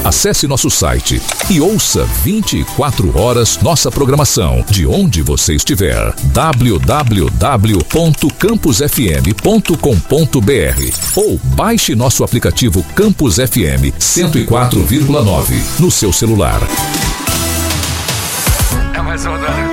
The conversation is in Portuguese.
Acesse nosso site e ouça 24 horas nossa programação de onde você estiver. www.campusfm.com.br ou baixe nosso aplicativo Campus FM 104,9 no seu celular. É mais uma